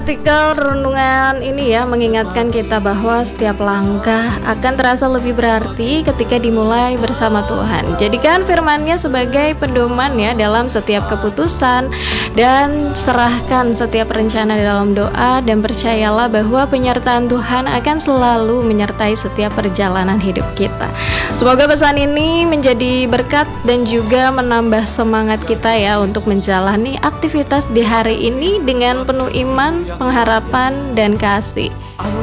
Artikel renungan ini ya mengingatkan kita bahwa setiap langkah akan terasa lebih berarti ketika dimulai bersama Tuhan. Jadikan firman-Nya sebagai pedoman ya dalam setiap keputusan, dan serahkan setiap rencana dalam doa, dan percayalah bahwa penyertaan Tuhan akan selalu menyertai setiap perjalanan hidup kita. Semoga pesan ini menjadi berkat dan juga menambah semangat kita ya untuk menjalani aktivitas di hari ini dengan penuh iman, pengharapan, dan kasih.